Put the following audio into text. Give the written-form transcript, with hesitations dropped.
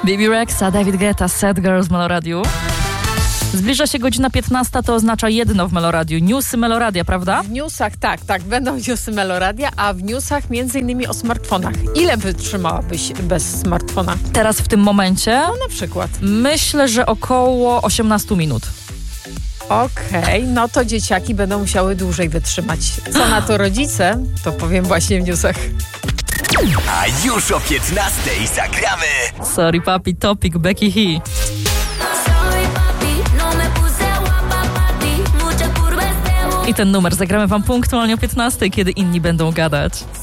Bibi Rexa, David Guetta, Sad Girls w Meloradiu. Zbliża się godzina 15, to oznacza jedno w Meloradiu. Newsy Meloradia, prawda? W newsach, tak, będą newsy Meloradia, a w newsach m.in. o smartfonach. Ile wytrzymałabyś bez smartfona? Teraz w tym momencie? No na przykład. Myślę, że około 18 minut. Okej, no to dzieciaki będą musiały dłużej wytrzymać. Co na to rodzice? To powiem właśnie w newsach. A już o 15 zagramy. Sorry papi, Topic, Becky He. I ten numer zagramy wam punktualnie o 15, kiedy inni będą gadać.